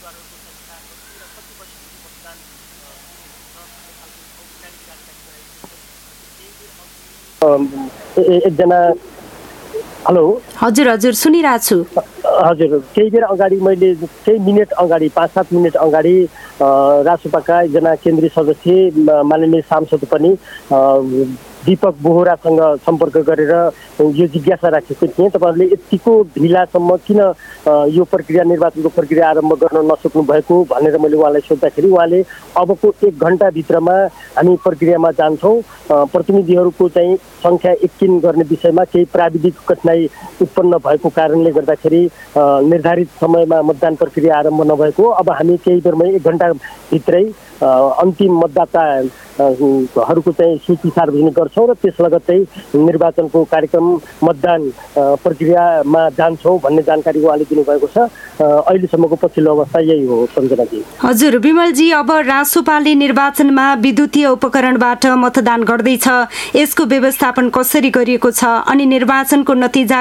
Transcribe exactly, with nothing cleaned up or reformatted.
उम्मेदवारहरूको संख्या कति र कति बजेदेखि मतदान एकजना हेलो हजुर हजुर सुनिरहेको छु। हजुर केही बेर अगाडि मैले केही मिनट अगाडि पाँच सात मिनट अगाडि रासोपाका एकजना केन्द्रीय सदस्य माननीय सांसद पनि दीपक बोहरासँग सम्पर्क गरेर यो जिज्ञासा राखेको थिएँ, तपाईँहरूले यतिको ढिलासम्म किन यो प्रक्रिया निर्वाचनको प्रक्रिया आरम्भ गर्न नसक्नु भएको भनेर मैले उहाँलाई सोद्धाखेरि उहाँले अबको एक घन्टाभित्रमा हामी प्रक्रियामा जान्छौँ, प्रतिनिधिहरूको चाहिँ सङ्ख्या एकिन गर्ने विषयमा केही प्राविधिक कठिनाइ उत्पन्न भएको कारणले गर्दाखेरि निर्धारित समयमा मतदान प्रक्रिया आरम्भ नभएको, अब हामी केही बेरमै एक घन्टाभित्रै अन्तिम मतदाताहरूको चाहिँ सूची सार्वजनिक गर्छौँ र त्यस लगत्तै निर्वाचनको कार्यक्रम मतदान प्रक्रियामा जान्छौँ भन्ने जानकारी उहाँले दिनुभएको छ। अहिलेसम्मको पछिल्लो अवस्था यही हो सम्झनाजी। हजुर विमलजी, अब रासोपाले निर्वाचनमा विद्युतीय उपकरणबाट मतदान गर्दैछ, यसको व्यवस्थापन कसरी गरिएको छ अनि निर्वाचनको नतिजा